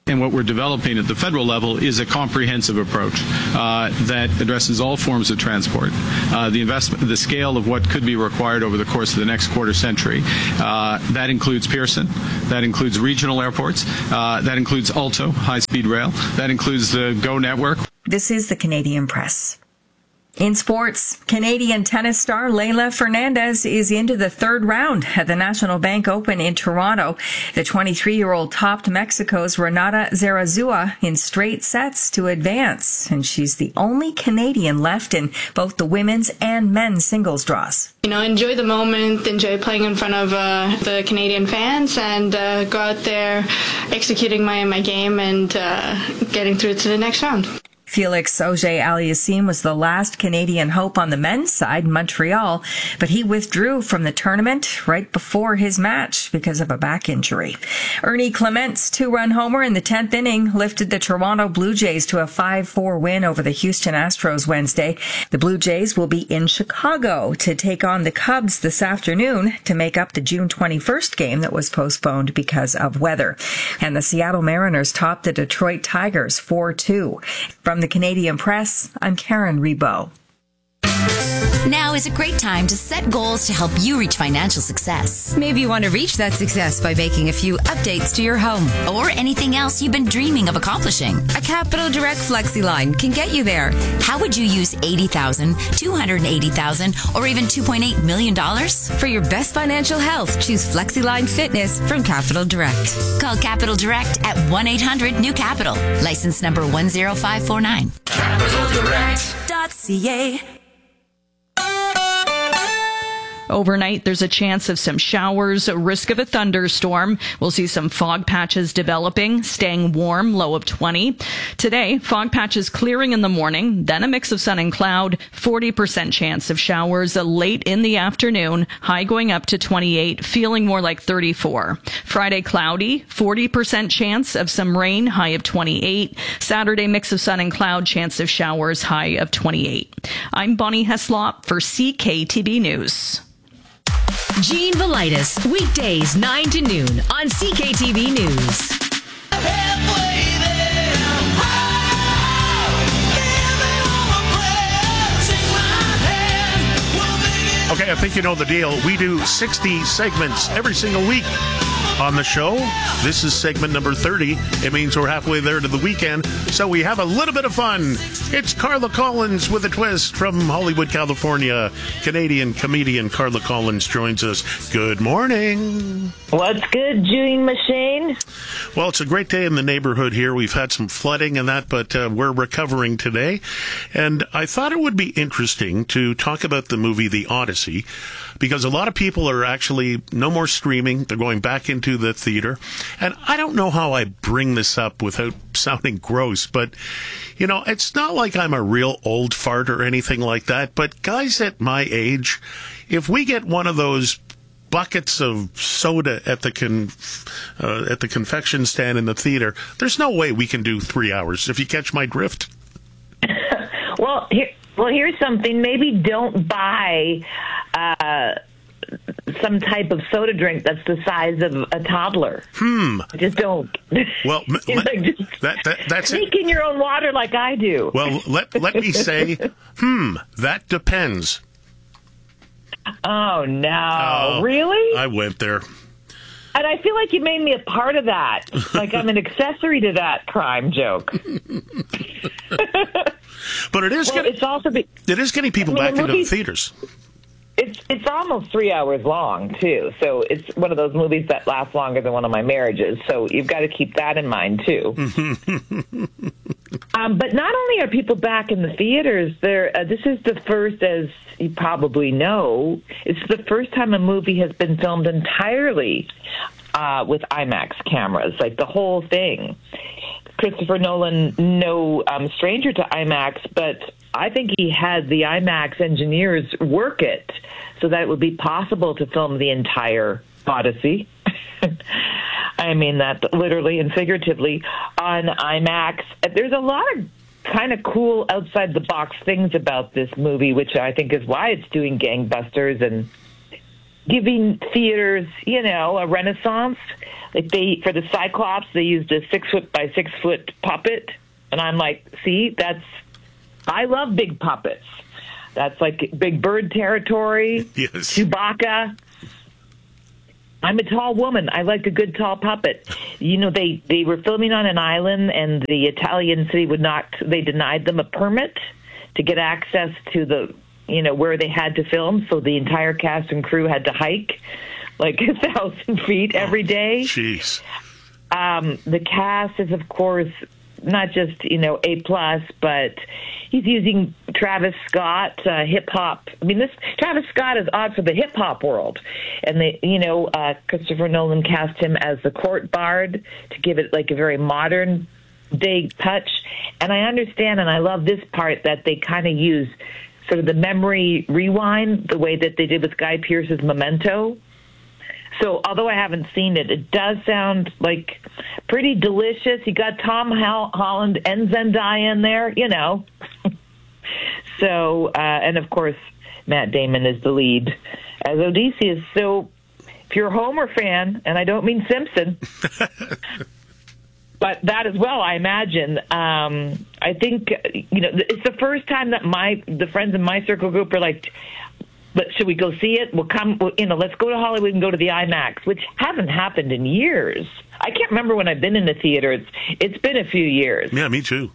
And what we're developing at the federal level is a comprehensive approach uh, that addresses all forms of transport. Uh, the investment, the scale of what could be required over the course of the next quarter century. Uh, that includes Pearson. That includes regional airports. Uh, that includes Alto, high-speed rail. That includes the GO network. This is the Canadian Press. In sports, Canadian tennis star Leylah Fernandez is into the third round at the National Bank Open in Toronto. The twenty-three-year-old topped Mexico's Renata Zarazua in straight sets to advance, and she's the only Canadian left in both the women's and men's singles draws. You know, enjoy the moment, enjoy playing in front of uh, the Canadian fans, and uh, go out there executing my, my game and uh, getting through to the next round. Felix Auger-Aliassime was the last Canadian hope on the men's side in Montreal, but he withdrew from the tournament right before his match because of a back injury. Ernie Clement's two-run homer in the tenth inning lifted the Toronto Blue Jays to a five four win over the Houston Astros Wednesday. The Blue Jays will be in Chicago to take on the Cubs this afternoon to make up the June twenty-first game that was postponed because of weather. And the Seattle Mariners topped the Detroit Tigers four two. From the Canadian Press, I'm Karen Rebo. Now is a great time to set goals to help you reach financial success. Maybe you want to reach that success by making a few updates to your home or anything else you've been dreaming of accomplishing. A Capital Direct FlexiLine can get you there. How would you use eighty thousand dollars, two hundred eighty thousand dollars, or even two point eight million dollars? For your best financial health, choose FlexiLine Fitness from Capital Direct. Call Capital Direct at one eight hundred new capital. License number one zero five four nine. Capital Direct dot C A. Overnight, there's a chance of some showers, a risk of a thunderstorm. We'll see some fog patches developing, staying warm, low of twenty. Today, fog patches clearing in the morning, then a mix of sun and cloud, forty percent chance of showers late in the afternoon, high going up to twenty-eight, feeling more like thirty-four. Friday, cloudy, forty percent chance of some rain, high of twenty-eight. Saturday, mix of sun and cloud, chance of showers, high of twenty-eight. I'm Bonnie Heslop for C K T B News. Gene Velitis, weekdays nine to noon on C K T V News. Okay, I think you know the deal. We do sixty segments every single week on the show. This is segment number thirty. It means we're halfway there to the weekend, so we have a little bit of fun. It's Carla Collins with a twist from Hollywood, California. Canadian comedian Carla Collins joins us. Good morning. What's good, June Machine? Well, it's a great day in the neighborhood here. We've had some flooding and that, but uh, we're recovering today. And I thought it would be interesting to talk about the movie The Odyssey, because a lot of people are actually no more streaming. They're going back into the theater. And I don't know how I bring this up without sounding gross, but, you know, it's not like I'm a real old fart or anything like that. But guys at my age, if we get one of those buckets of soda at the con, uh, at the confection stand in the theater, there's no way we can do three hours, if you catch my drift. well, here, well, here's something. Maybe don't buy uh, some type of soda drink that's the size of a toddler. Hmm. Just don't. Well, like just that, that, that's make it. in your own water like I do. Well, let let me say, hmm, that depends. Oh, no. Oh, really? I went there. And I feel like you made me a part of that. Like I'm an accessory to that crime joke. But it is well, getting, it's also be, it is getting people I mean, back into the movie, theaters. It's it's almost three hours long, too. So it's one of those movies that lasts longer than one of my marriages. So you've got to keep that in mind, too. um, but not only are people back in the theaters, there. Uh, this is the first, as you probably know, it's the first time a movie has been filmed entirely uh, with IMAX cameras, like the whole thing. Christopher Nolan, no um, stranger to IMAX, but I think he had the IMAX engineers work it so that it would be possible to film the entire Odyssey. I mean that literally and figuratively on IMAX. There's a lot of kind of cool outside-the-box things about this movie, which I think is why it's doing gangbusters and giving theaters, you know, a renaissance. Like they, for the Cyclops, they used a six foot by six foot puppet. And I'm like, see, that's, I love big puppets. That's like Big Bird territory. Yes. Chewbacca. I'm a tall woman. I like a good tall puppet. You know, they, they were filming on an island, and the Italian city would not, they denied them a permit to get access to the, you know, where they had to film. So the entire cast and crew had to hike like a thousand feet every day. Jeez. Um, the cast is, of course, not just, you know, A plus, but he's using Travis Scott, uh, hip hop. I mean, this Travis Scott is odd for the hip hop world, and they, you know, uh, Christopher Nolan cast him as the court bard to give it like a very modern day touch. And I understand, and I love this part that they kind of use sort of the memory rewind, the way that they did with Guy Pearce's Memento. So although I haven't seen it, it does sound like pretty delicious. You got Tom Holland and Zendaya in there, you know. So, uh, and of course, Matt Damon is the lead as Odysseus. So if you're a Homer fan, and I don't mean Simpson, but that as well, I imagine. Um, I think, you know, it's the first time that my the friends in my circle group are like, but should we go see it? We'll come, we'll, you know, let's go to Hollywood and go to the IMAX, which hasn't happened in years. I can't remember when I've been in the theater. It's It's been a few years. Yeah, me too.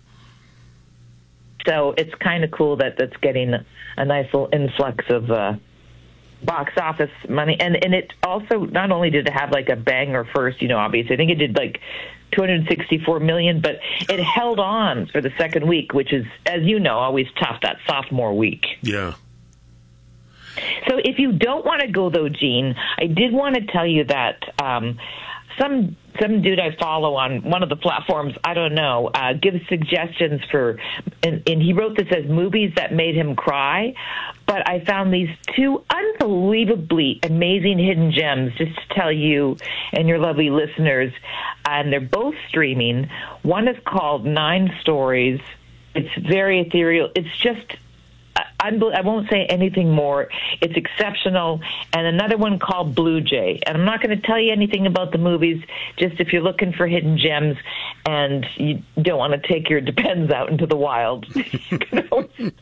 So it's kind of cool that that's getting a nice little influx of uh, box office money. And, and it also, not only did it have like a banger first, you know, obviously, I think it did like two hundred sixty-four million dollars, but it held on for the second week, which is, as you know, always tough, that sophomore week. Yeah. So if you don't want to go, though, Gene, I did want to tell you that um, some some dude I follow on one of the platforms, I don't know, uh, gives suggestions for, and, and he wrote this as movies that made him cry, but I found these two unbelievably amazing hidden gems just to tell you and your lovely listeners, and they're both streaming. One is called Nine Stories. It's very ethereal. It's just... I won't say anything more. It's exceptional. And another one called Blue Jay. And I'm not going to tell you anything about the movies, just if you're looking for hidden gems and you don't want to take your Depends out into the wild. You can always,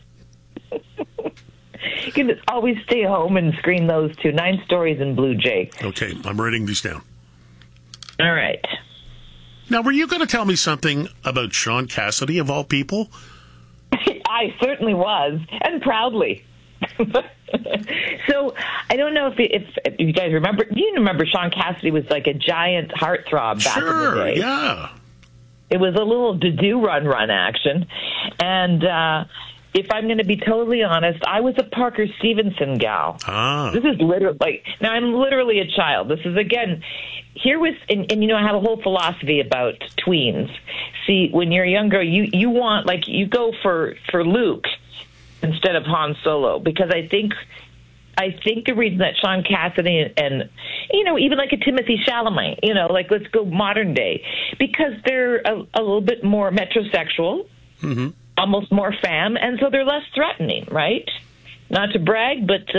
you can always stay home and screen those two, Nine Stories and Blue Jay. Okay, I'm writing these down. All right. Now, were you going to tell me something about Sean Cassidy, of all people? I certainly was, and proudly. So I don't know if, if if you guys remember. Do you remember Sean Cassidy was like a giant heartthrob back sure, in the day? Yeah. It was a little to-do run-run action. And uh, if I'm going to be totally honest, I was a Parker Stevenson gal. Ah. This is literally, like, now I'm literally a child. This is, again, here was, and, and you know, I have a whole philosophy about tweens. See, when you're younger, you, you want, like, you go for, for Luke instead of Han Solo, because I think I think the reason that Sean Cassidy and, and, you know, even like a Timothy Chalamet, you know, like, let's go modern day, because they're a, a little bit more metrosexual, mm-hmm. almost more femme, and so they're less threatening, right? Not to brag, but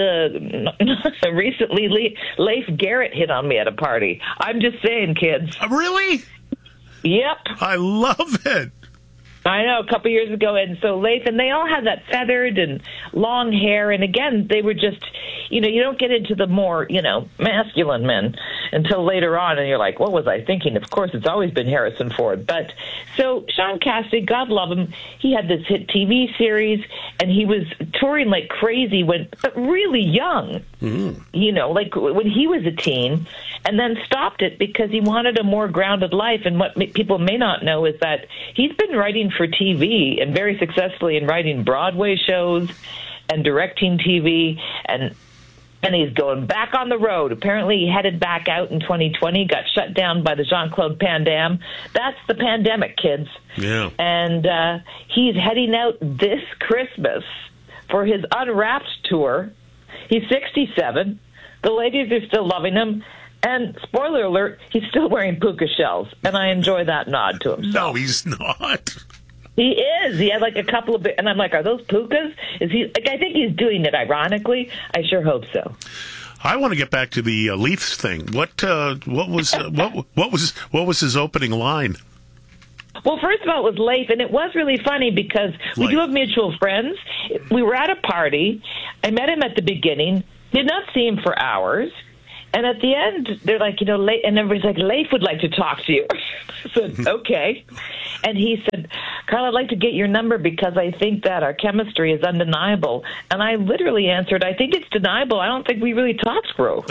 uh, recently Leif Garrett hit on me at a party. I'm just saying, kids. Uh, really? Yep. I love it. I know, a couple years ago, and so Leif, and they all had that feathered and long hair, and again, they were just, you know, you don't get into the more, you know, masculine men until later on, and you're like, what was I thinking? Of course, it's always been Harrison Ford. But, so, Sean Cassidy, God love him, he had this hit T V series, and he was touring like crazy, when, but really young, mm-hmm. you know, like when he was a teen, and then stopped it because he wanted a more grounded life, and what people may not know is that he's been writing for T V and very successfully in writing Broadway shows and directing T V, and and he's going back on the road. Apparently he headed back out in twenty twenty, got shut down by the Jean-Claude Van Damme. That's the pandemic, kids. Yeah. And uh, he's heading out this Christmas for his Unwrapped tour. He's sixty-seven. The ladies are still loving him. And spoiler alert, he's still wearing puka shells, and I enjoy that nod to himself. No, he's not. He is. He had like a couple of, and I'm like, are those pukas? Is he? Like, I think he's doing it ironically. I sure hope so. I want to get back to the uh, Leafs thing. What uh, what was uh, what what was what was his opening line? Well, first of all, it was Leif, and it was really funny because we do have mutual friends. We were at a party. I met him at the beginning, did not see him for hours. And at the end, they're like, you know, Leif, and everybody's like, Leif would like to talk to you. I said, okay. And he said, Carl, I'd like to get your number because I think that our chemistry is undeniable. And I literally answered, I think it's deniable. I don't think we really talk, bro.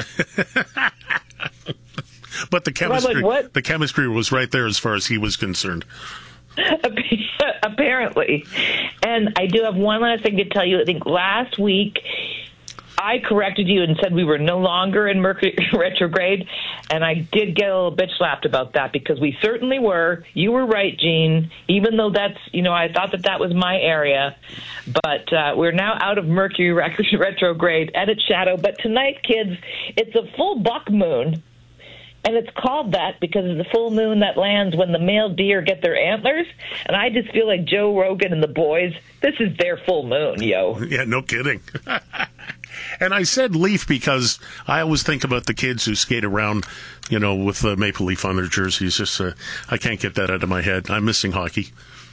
But the chemistry, like, what? the chemistry was right there as far as he was concerned. Apparently. And I do have one last thing to tell you. I think last week I corrected you and said we were no longer in Mercury retrograde, and I did get a little bitch slapped about that because we certainly were. You were right, Gene, even though that's, you know, I thought that that was my area. But uh, we're now out of Mercury retrograde and its shadow. But tonight, kids, it's a full buck moon. And it's called that because it's the full moon that lands when the male deer get their antlers. And I just feel like Joe Rogan and the boys, this is their full moon, yo. Yeah, no kidding. And I said Leaf because I always think about the kids who skate around, you know, with the Maple Leaf on their jerseys. Just, uh, I can't get that out of my head. I'm missing hockey.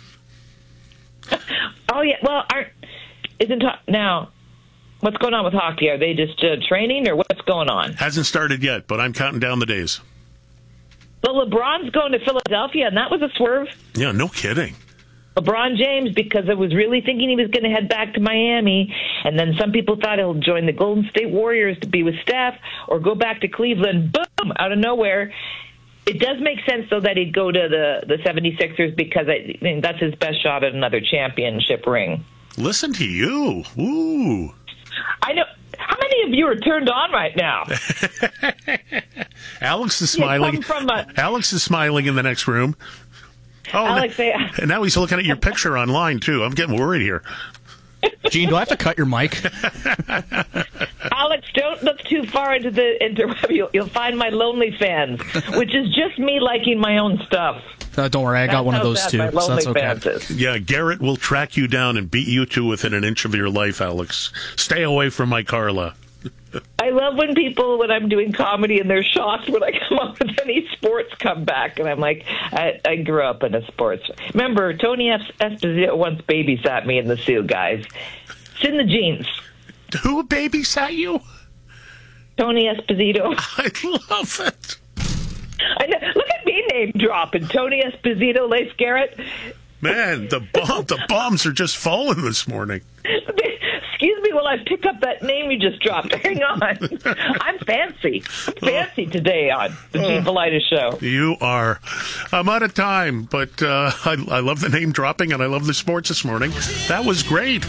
Oh, yeah. Well, aren't, isn't now... What's going on with hockey? Are they just uh, training, or what's going on? Hasn't started yet, but I'm counting down the days. Well, LeBron's going to Philadelphia, and that was a swerve. Yeah, no kidding. LeBron James, because I was really thinking he was going to head back to Miami, and then some people thought he'll join the Golden State Warriors to be with Steph, or go back to Cleveland, boom, out of nowhere. It does make sense, though, that he'd go to the, the seventy-sixers because I think that's his best shot at another championship ring. Listen to you. Ooh. I know. How many of you are turned on right now? Alex is smiling. From a- Alex is smiling in the next room. Oh, Alex, and, I- and now he's looking at your picture online, too. I'm getting worried here. Gene, do I have to cut your mic? Alex, don't look too far into the interweb. You'll, you'll find my lonely fans, which is just me liking my own stuff. Uh, don't worry, I got That's one of how those bad too, my so that's lonely okay. fans is. Yeah, Garrett will track you down and beat you to within an inch of your life, Alex. Stay away from my Carla. I love when people, when I'm doing comedy, and they're shocked when I come up with any sports comeback, and I'm like, I, I grew up in a sports. Remember, Tony F- Esposito once babysat me in the Sioux, guys. It's in the genes. Who babysat you? Tony Esposito. I love it. I know. Look at me name dropping. Tony Esposito, Leif Garrett. Man, the bomb, the bombs are just falling this morning. Excuse me while I pick up that name you just dropped. Hang on. I'm fancy. I'm fancy today on the Gene Velitis Show. You are. I'm out of time, but uh, I, I love the name dropping, and I love the sports this morning. That was great.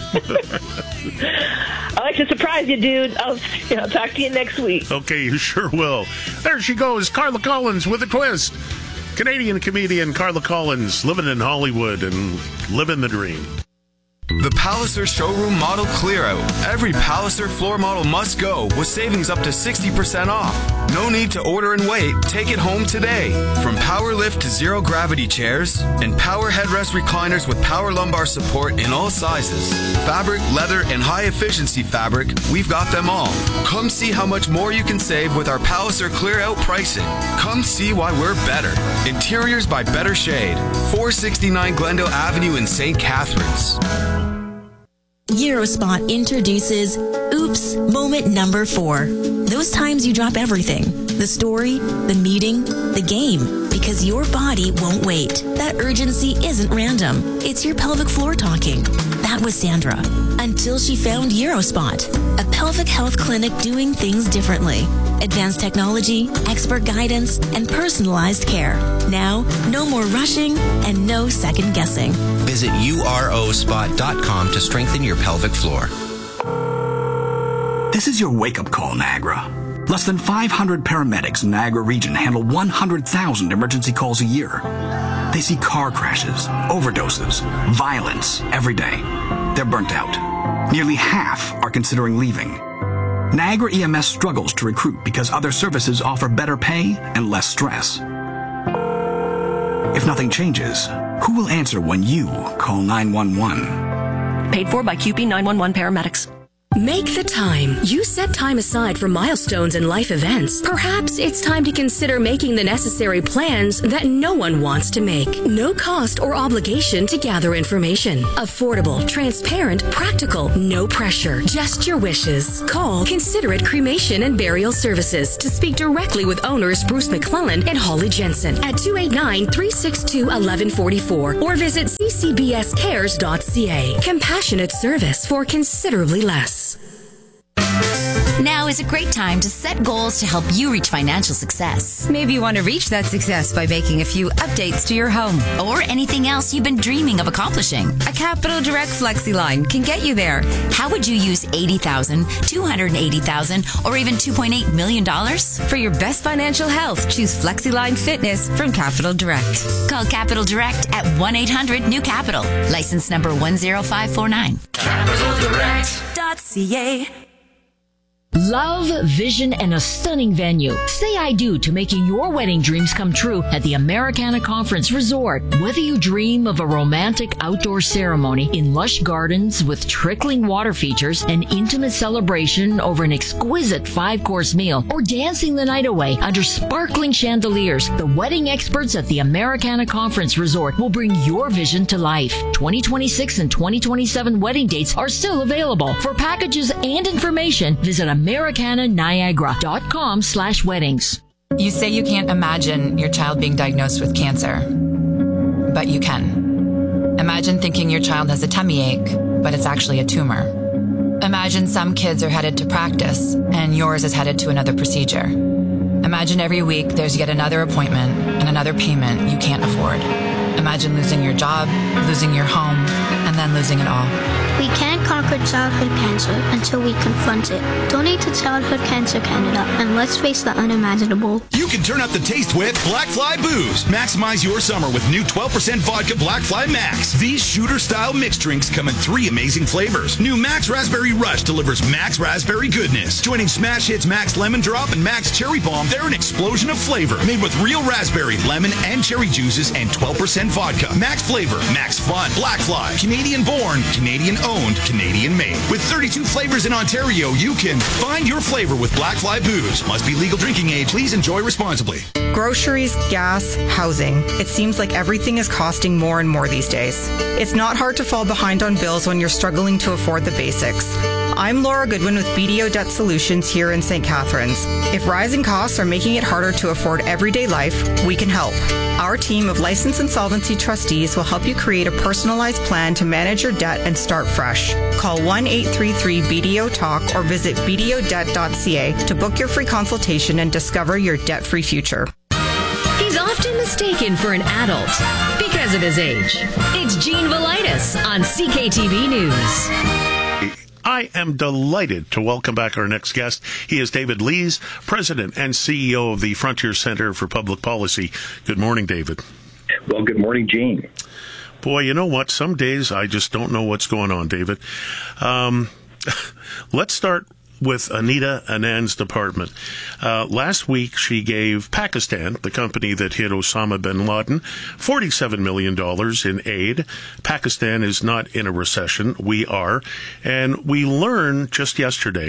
I like to surprise you, dude. I'll, I'll talk to you next week. Okay, you sure will. There she goes, Carla Collins with a twist. Canadian comedian Carla Collins, living in Hollywood and living the dream. The Palliser Showroom Model Clear Out. Every Palliser floor model must go with savings up to sixty percent off. No need to order and wait. Take it home today. From power lift to zero gravity chairs and power headrest recliners with power lumbar support in all sizes. Fabric, leather, and high efficiency fabric, we've got them all. Come see how much more you can save with our Palliser Clear Out pricing. Come see why we're better. Interiors by Better Shade. four sixty-nine Glendale Avenue in Saint Catharines. Eurospot introduces Oops Moment Number Four. Those times you drop everything. The story, the meeting, the game. Because your body won't wait. That urgency isn't random. It's your pelvic floor talking. That was Sandra. Until she found Eurospot, a pelvic health clinic doing things differently. Advanced technology, expert guidance, and personalized care. Now, no more rushing and no second guessing. Visit U R O spot dot com to strengthen your pelvic floor. This is your wake-up call, Niagara. Less than five hundred paramedics in Niagara region handle one hundred thousand emergency calls a year. They see car crashes, overdoses, violence every day. They're burnt out. Nearly half are considering leaving. Niagara E M S struggles to recruit because other services offer better pay and less stress. If nothing changes, who will answer when you call nine one one? Paid for by Q P nine one one paramedics. Make the time. You set time aside for milestones and life events. Perhaps it's time to consider making the necessary plans that no one wants to make. No cost or obligation to gather information. Affordable, transparent, practical, no pressure. Just your wishes. Call Considerate Cremation and Burial Services to speak directly with owners Bruce McClellan and Holly Jensen at two eight nine, three six two, one one four four or visit c c b s cares dot c a. Compassionate service for considerably less. Now is a great time to set goals to help you reach financial success. Maybe you want to reach that success by making a few updates to your home. Or anything else you've been dreaming of accomplishing. A Capital Direct FlexiLine can get you there. How would you use eighty thousand dollars, two hundred eighty thousand dollars, or even two point eight million dollars? For your best financial health, choose FlexiLine Fitness from Capital Direct. Call Capital Direct at one eight hundred new capital. License number one zero five four nine. capital direct dot c a. Love, vision, and a stunning venue. Say I do to making your wedding dreams come true at the Americana Conference Resort. Whether you dream of a romantic outdoor ceremony in lush gardens with trickling water features, an intimate celebration over an exquisite five-course meal, or dancing the night away under sparkling chandeliers, the wedding experts at the Americana Conference Resort will bring your vision to life. twenty twenty-six and twenty twenty-seven wedding dates are still available. For packages and information, visit Americana Niagara dot com slash weddings. You say you can't imagine your child being diagnosed with cancer, but you can. Imagine thinking your child has a tummy ache, but it's actually a tumor. Imagine some kids are headed to practice, and yours is headed to another procedure. Imagine every week there's yet another appointment and another payment you can't afford. Imagine losing your job, losing your home, and then losing it all. We can't conquer childhood cancer until we confront it. Donate to Childhood Cancer Canada, and let's face the unimaginable. You can turn up the taste with Black Fly Booze. Maximize your summer with new twelve percent vodka Black Fly Max. These shooter-style mixed drinks come in three amazing flavors. New Max Raspberry Rush delivers Max Raspberry goodness. Joining Smash Hits Max Lemon Drop and Max Cherry Bomb, they're an explosion of flavor. Made with real raspberry, lemon, and cherry juices and twelve percent vodka. Max flavor, Max fun. Black Fly, Canadian-born, Canadian-owned, Canadian-made. With thirty-two flavors in Ontario, you can find your flavor with Black Fly Booze. Must be legal drinking age. Please enjoy responsibly. Groceries, gas, housing. It seems like everything is costing more and more these days. It's not hard to fall behind on bills when you're struggling to afford the basics. I'm Laura Goodwin with B D O Debt Solutions here in Saint Catharines. If rising costs are making it harder to afford everyday life, we can help. Our team of licensed insolvency trustees will help you create a personalized plan to manage your debt and start fresh. Call one eight three three B D O Talk or visit b d o debt dot c a to book your free consultation and discover your debt-free future. He's often mistaken for an adult because of his age. It's Gene Velitis on C K T V News. I am delighted to welcome back our next guest. He is David Lees, President and C E O of the Frontier Center for Public Policy. Good morning, David. Well, good morning, Gene. Boy, you know what? Some days I just don't know what's going on, David. Um, let's start with Anita Anand's department. Uh, last week, she gave Pakistan, the company that hit Osama bin Laden, forty-seven million dollars in aid. Pakistan is not in a recession. We are. And we learned just yesterday,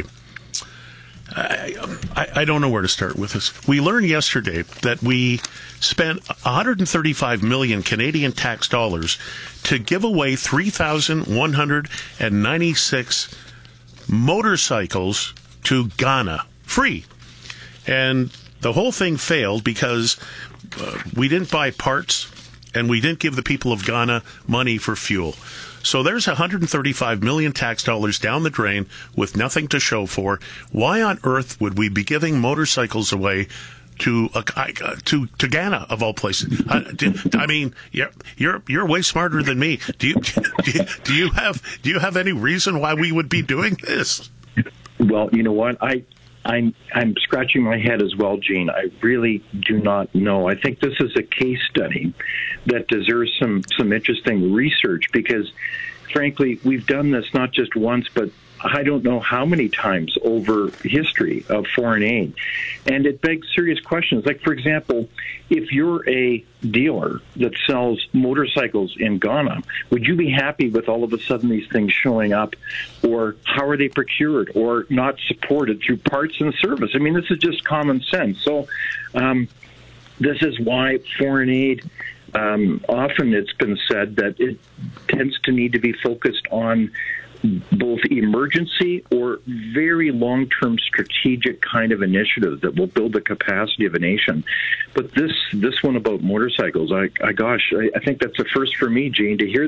I, I, I don't know where to start with this. We learned yesterday that we spent one hundred thirty-five million Canadian tax dollars to give away three thousand one hundred ninety-six motorcycles to Ghana, free. And the whole thing failed because uh, we didn't buy parts and we didn't give the people of Ghana money for fuel. So there's one hundred thirty-five million tax dollars down the drain with nothing to show for. Why on earth would we be giving motorcycles away to uh, to to Ghana, of all places? I, I mean, you're you're you're way smarter than me. Do you, do you do you have do you have any reason why we would be doing this? Well, you know what, I I'm I'm scratching my head as well, Gene. I really do not know. I think this is a case study that deserves some some interesting research because, frankly, we've done this not just once but I don't know how many times over history of foreign aid. And it begs serious questions. Like, for example, if you're a dealer that sells motorcycles in Ghana, would you be happy with all of a sudden these things showing up? Or how are they procured or not supported through parts and service? I mean, this is just common sense. So um, this is why foreign aid, um, often it's been said that it tends to need to be focused on both emergency or very long-term strategic kind of initiatives that will build the capacity of a nation. But this this one about motorcycles, I, I gosh, I, I think that's a first for me, Gene, to hear